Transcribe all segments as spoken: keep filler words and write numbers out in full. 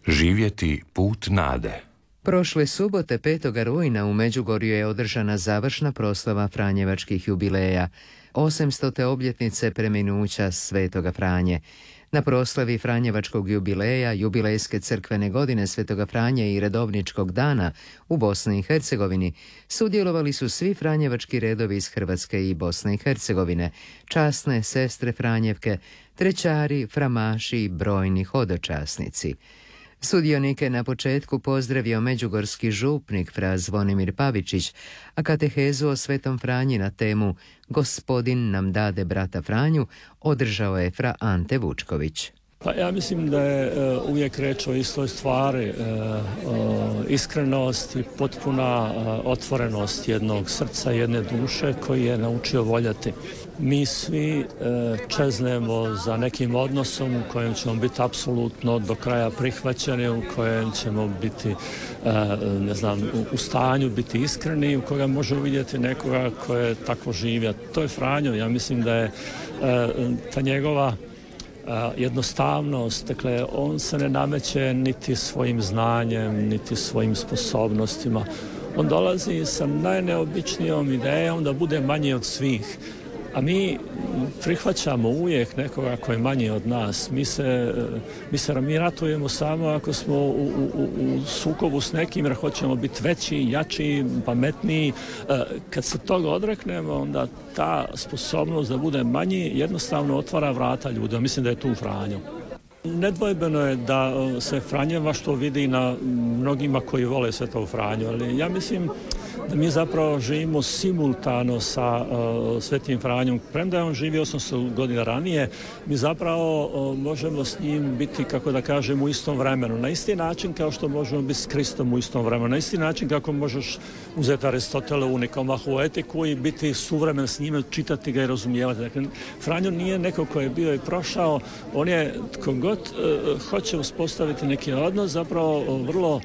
Živjeti put nade. Prošle subote petog rujna u Međugorju je održana završna proslava franjevačkih jubileja, osamstote obljetnice preminuća Svetoga Franje. Na proslavi franjevačkog jubileja, jubilejske crkvene godine Svetoga Franje i redovničkog dana u Bosni i Hercegovini sudjelovali su svi franjevački redovi iz Hrvatske i Bosne i Hercegovine, časne sestre Franjevke, trećari, framaši i brojni hodočasnici. Sudionike na početku pozdravio međugorski župnik fra Zvonimir Pavičić, a katehezu o Svetom Franji na temu Gospodin nam dade brata Franju održao je fra Ante Vučković. Pa ja mislim da je uh, uvijek reč o istoj stvari, uh, uh, iskrenost i potpuna uh, otvorenost jednog srca, jedne duše koji je naučio voljeti. Mi svi uh, čeznemo za nekim odnosom u kojem ćemo biti apsolutno do kraja prihvaćeni, u kojem ćemo biti uh, ne znam, u, u stanju biti iskreni, u koga može uvidjeti nekoga ko je tako živio. To je Franjo. Ja mislim da je uh, ta njegova Uh, jednostavnost, dakle on se ne nameće niti svojim znanjem, niti svojim sposobnostima. On dolazi sa najneobičnijom idejom da bude manji od svih. A mi prihvaćamo uvijek nekoga koji je manji od nas. Mi se, mi se mi ratujemo samo ako smo u, u, u sukobu s nekim jer hoćemo biti veći, jači, pametniji. Kad se toga odreknemo, onda ta sposobnost da bude manji jednostavno otvara vrata ljudima. Mislim da je tu Franjo. Nedvojbeno je da se franjevaštvo vidi na mnogima koji vole Svetog Franju, ali ja mislim da mi zapravo živimo simultano sa uh, Svetim Franjom. Premda je on živi osamsto godina ranije, mi zapravo uh, možemo s njim biti, kako da kažem, u istom vremenu. Na isti način kao što možemo biti s Kristom u istom vremenu. Na isti način kako možeš uzeti Aristotelevu Nikomahu etiku i biti suvremen s njime, čitati ga i razumijevati. Dakle, Franjo nije neko koji je bio i prošao, on je tko god uh, hoće uspostaviti neki odnos, zapravo uh, vrlo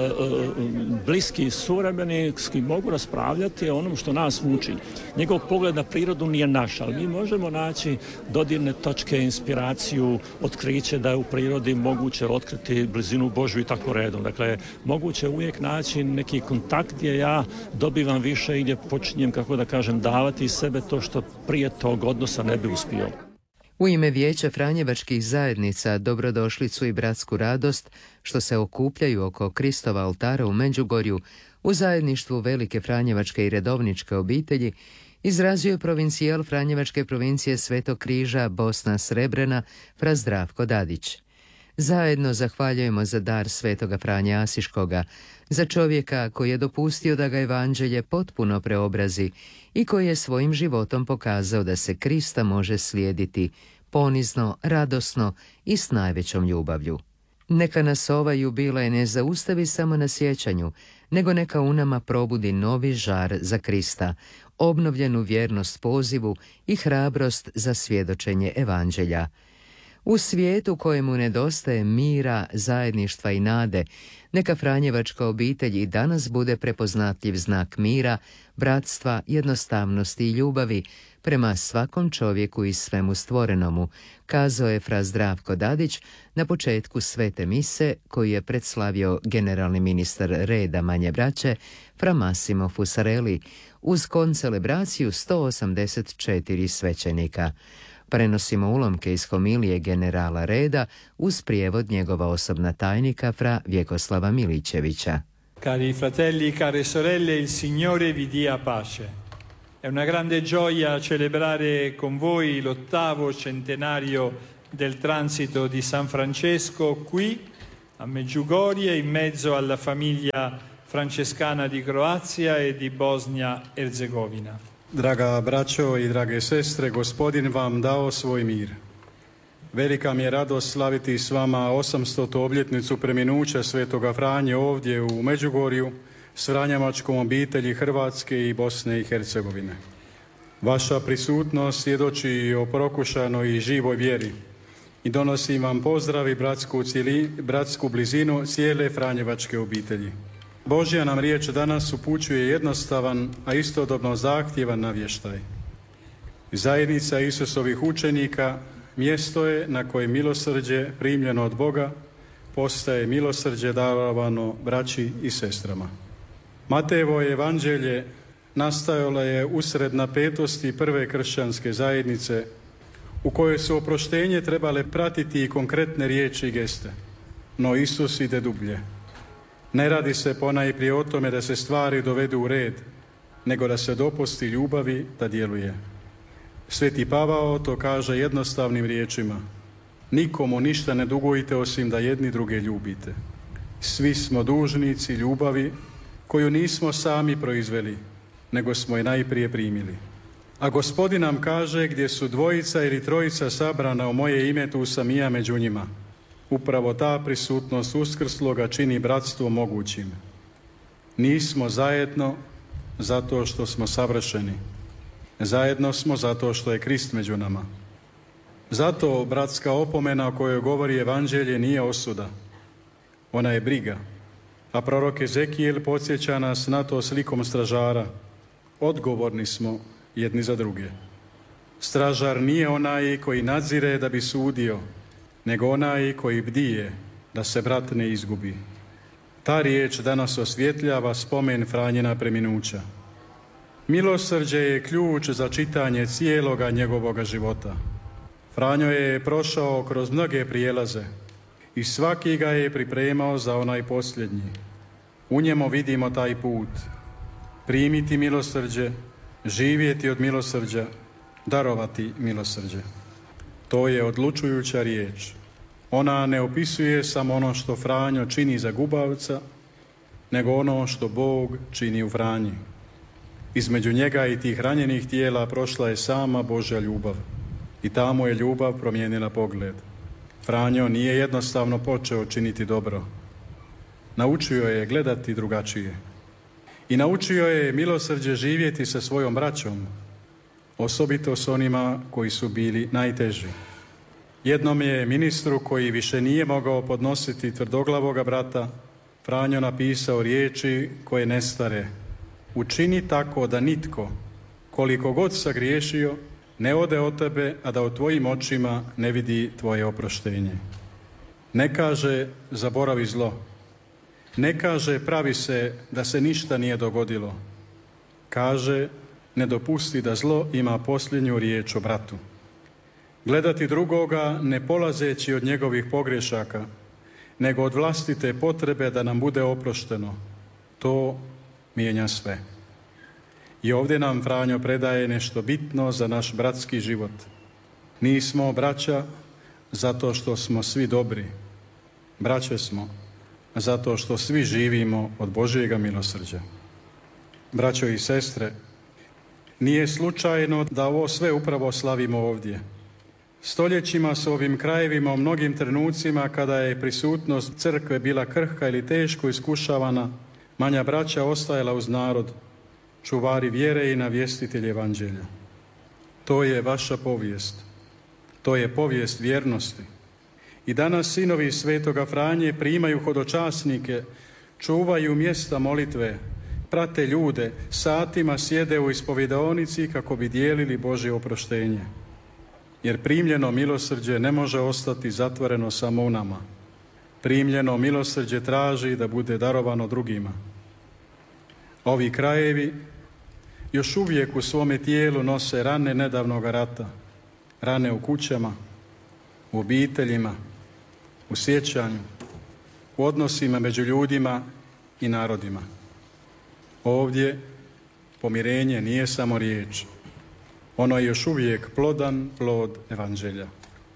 bliski, suvremeni, s kim mogu raspravljati o onom što nas muči. Njegov pogled na prirodu nije naš, ali mi možemo naći dodirne točke, inspiraciju, otkriće da je u prirodi moguće otkriti blizinu Božju i tako redom. Dakle, moguće uvijek naći neki kontakt gdje ja dobivam više i gdje počinjem, kako da kažem, davati iz sebe to što prije tog odnosa ne bi uspio. U ime Vijeća franjevačkih zajednica dobrodošlicu i bratsku radost što se okupljaju oko Kristova oltara u Međugorju u zajedništvu velike franjevačke i redovničke obitelji izrazio je provincijal franjevačke provincije Svetog križa Bosna Srebrena fra Zdravko Dadić. Zajedno zahvaljujemo za dar Svetoga Franje Asiškoga, za čovjeka koji je dopustio da ga evanđelje potpuno preobrazi i koji je svojim životom pokazao da se Krista može slijediti ponizno, radosno i s najvećom ljubavlju. Neka nas ovaj jubilej ne zaustavi samo na sjećanju, nego neka u nama probudi novi žar za Krista, obnovljenu vjernost pozivu i hrabrost za svjedočenje evanđelja. U svijetu kojemu nedostaje mira, zajedništva i nade, neka franjevačka obitelj i danas bude prepoznatljiv znak mira, bratstva, jednostavnosti i ljubavi prema svakom čovjeku i svemu stvorenomu, kazao je fra Zdravko Dadić na početku svete mise koju je predslavio generalni ministar reda Manje braće fra Massimo Fusarelli uz koncelebraciju sto osamdeset četiri svećenika. Prenosimo ulomke iz homilije generala reda uz prijevod njegova osobna tajnika fra Vjekoslava Milićevića. Cari fratelli, care sorelle, il Signore vi dia pace. È una grande gioia celebrare con voi l'ottavo centenario del transito di San Francesco qui a Medjugorje in mezzo alla famiglia francescana di Croazia e di Bosnia-Erzegovina. Draga braćo i drage sestre, Gospodin vam dao svoj mir. Velika mi je radost slaviti s vama osamstotu obljetnicu preminuća Svetoga Franje ovdje u Međugorju s franjevačkom obitelji Hrvatske i Bosne i Hercegovine. Vaša prisutnost svjedoči o prokušanoj i živoj vjeri i donosim vam pozdrav i bratsku, cijeli, bratsku blizinu cijele franjevačke obitelji. Božja nam riječ danas upućuje jednostavan, a istodobno zahtjevan navještaj. Zajednica Isusovih učenika mjesto je na kojem milosrđe primljeno od Boga postaje milosrđe darovano braći i sestrama. Matejevo evanđelje nastajalo je usred napetosti prve kršćanske zajednice u kojoj su oproštenje trebale pratiti i konkretne riječi i geste. No Isus ide dublje. Ne radi se ponajprije o tome da se stvari dovedu u red, nego da se dopusti ljubavi da djeluje. Sveti Pavao to kaže jednostavnim riječima. Nikomu ništa ne dugujte osim da jedni druge ljubite. Svi smo dužnici ljubavi koju nismo sami proizveli, nego smo je najprije primili. A Gospodin nam kaže, gdje su dvojica ili trojica sabrana u moje ime, tu sam i ja među njima. Upravo ta prisutnost uskrsloga čini bratstvo mogućim. Nismo zajedno zato što smo savršeni. Zajedno smo zato što je Krist među nama. Zato bratska opomena o kojoj govori evanđelje nije osuda. Ona je briga. A prorok Ezekijel podsjeća nas na to slikom stražara. Odgovorni smo jedni za druge. Stražar nije onaj koji nadzire da bi sudio, nego onaj koji bdije da se brat ne izgubi. Ta riječ danas osvjetljava spomen Franjina preminuća. Milosrđe je ključ za čitanje cijeloga njegovoga života. Franjo je prošao kroz mnoge prijelaze i svaki ga je pripremao za onaj posljednji. U njemu vidimo taj put. Primiti milosrđe, živjeti od milosrđa, darovati milosrđe. To je odlučujuća riječ. Ona ne opisuje samo ono što Franjo čini za gubavca, nego ono što Bog čini u Franji. Između njega i tih ranjenih tijela prošla je sama Božja ljubav i tamo je ljubav promijenila pogled. Franjo nije jednostavno počeo činiti dobro. Naučio je gledati drugačije. I naučio je milosrđe živjeti sa svojom braćom, osobito s onima koji su bili najteži. Jednom je ministru koji više nije mogao podnositi tvrdoglavoga brata, Franjo napisao riječi koje ne stare. Učini tako da nitko, koliko god sagriješio, ne ode od tebe, a da u tvojim očima ne vidi tvoje oproštenje. Ne kaže zaboravi zlo. Ne kaže pravi se da se ništa nije dogodilo. Kaže ne dopusti da zlo ima posljednju riječ o bratu. Gledati drugoga ne polazeći od njegovih pogrešaka, nego od vlastite potrebe da nam bude oprošteno. To mijenja sve. I ovdje nam Franjo predaje nešto bitno za naš bratski život. Nismo braća zato što smo svi dobri. Braće smo zato što svi živimo od Božjega milosrđa. Braćo i sestre, nije slučajno da ovo sve upravo slavimo ovdje. Stoljećima su ovim krajevima u mnogim trenucima kada je prisutnost crkve bila krhka ili teško iskušavana, manja braća ostajala uz narod, čuvari vjere i navjestitelji evanđelja. To je vaša povijest. To je povijest vjernosti. I danas sinovi svetoga Franje primaju hodočasnike, čuvaju mjesta molitve, prate ljude, satima sjede u ispovjedaonici kako bi dijelili Božje oproštenje. Jer primljeno milosrđe ne može ostati zatvoreno samo u nama. Primljeno milosrđe traži da bude darovano drugima. Ovi krajevi još uvijek u svome tijelu nose rane nedavnog rata, rane u kućama, u obiteljima, u sjećanju, u odnosima među ljudima i narodima. Ovdje pomirenje nije samo riječ. Ono je još uvijek plodan plod evanđelja.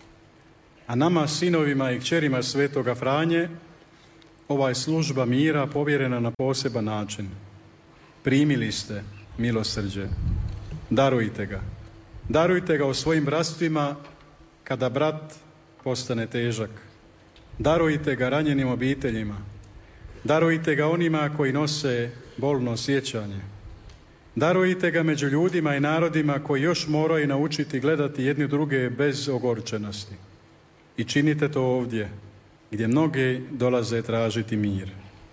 A nama, sinovima i kćerima svetoga Franje, ova je služba mira povjerena na poseban način. Primili ste milosrđe, darujte ga. Darujte ga u svojim bratstvima kada brat postane težak. Darujte ga ranjenim obiteljima. Darujte ga onima koji nose bolno sjećanje. Darujte ga među ljudima i narodima koji još moraju naučiti gledati jedni druge bez ogorčenosti. I činite to ovdje, gdje mnogi dolaze tražiti mir.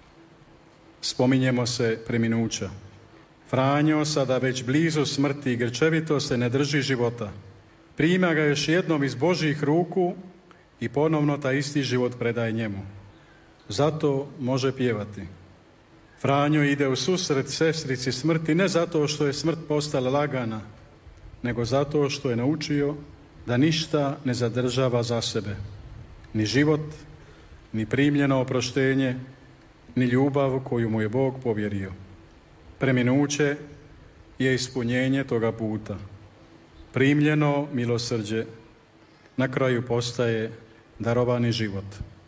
Spominjemo se preminuća. Franjo, sada već blizu smrti i grčevito se ne drži života. Prima ga još jednom iz Božjih ruku i ponovno taj isti život predaje njemu. zato može pjevati. Franjo ide u susret sestrici smrti ne zato što je smrt postala lagana, nego zato što je naučio da ništa ne zadržava za sebe. Ni život, ni primljeno oproštenje, ni ljubav koju mu je Bog povjerio. Preminuće je ispunjenje toga puta. Primljeno milosrđe na kraju postaje darovani život.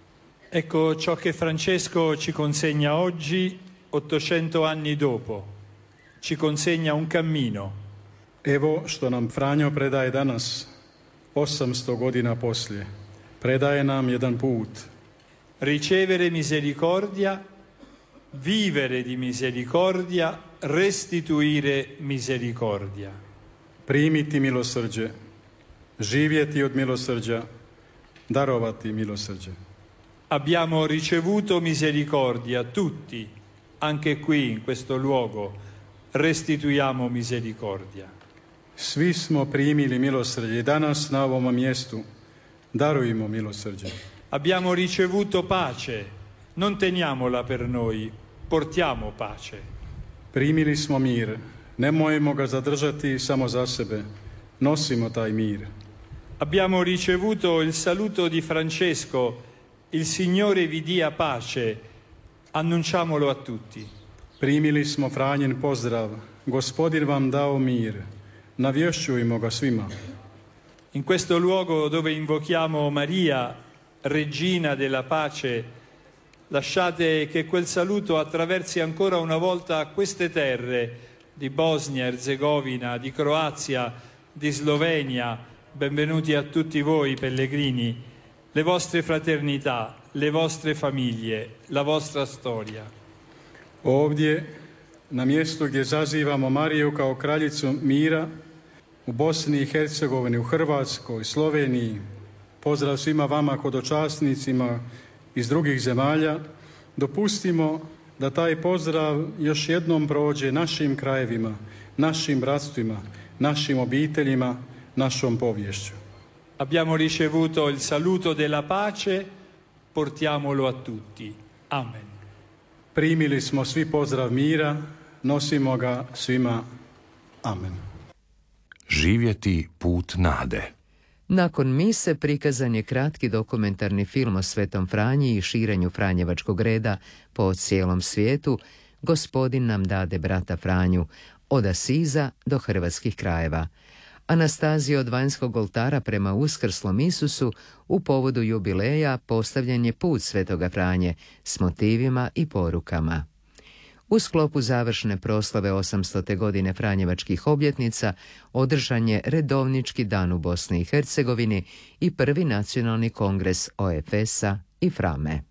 Ecco ciò che Francesco ci consegna oggi, ottocento anni dopo. Ci consegna un cammino. Evo što nam Franjo predaje danas, osamsto godina poslije. Predaje nam jedan put. Ricevere misericordia, vivere di misericordia, restituire misericordia. Primiti milosrđe, živjeti od milosrđa, darovati milosrđe. Abbiamo ricevuto misericordia tutti, anche qui in questo luogo, restituiamo misericordia. Svi smo primili milosrđe i danas na ovom mjestu darujemo milosrđe. Abbiamo ricevuto pace, non teniamola per noi, portiamo pace. Primili smo mir, nemojmo ga zadržati samo za sebe, nosimo taj mir. Abbiamo ricevuto il saluto di Francesco, il Signore vi dia pace, annunciamolo a tutti. Primili smo Franjin pozdrav, Gospodin vam dao mir, navješćujmo ga svima. In questo luogo dove invochiamo Maria, Regina della Pace, lasciate che quel saluto attraversi ancora una volta queste terre di Bosnia, Erzegovina, di Croazia, di Slovenia. Benvenuti a tutti voi pellegrini, le vostre fraternità, le vostre famiglie, la vostra storia. Ovdje, na mjestu gdje zazivamo Mariju kao kraljicu mira, u Bosni i Hercegovini, u Hrvatskoj, Sloveniji, pozdrav svima vama hodočasnicima iz drugih zemalja, dopustimo da taj pozdrav još jednom prođe našim krajevima, našim bratstvima, našim obiteljima, našom poviješću. Abbiamo ricevuto il saluto della pace, portiamolo a tutti. Amen. Primili smo svi pozdrav mira, nosimo ga svima. Amen. Živjeti put nade. Nakon mise prikazan je kratki dokumentarni film o Svetom Franji i širenju Franjevačkog reda po cijelom svijetu. Gospodin nam dade brata Franju, od Asiza do hrvatskih krajeva. Anastazija od vanjskog oltara prema uskrslom Isusu u povodu jubileja postavljen je put Svetoga Franje s motivima i porukama. U sklopu završne proslave osamstote godine Franjevačkih obljetnica održan je redovnički dan u Bosni i Hercegovini i prvi nacionalni kongres O F S-a i Frame.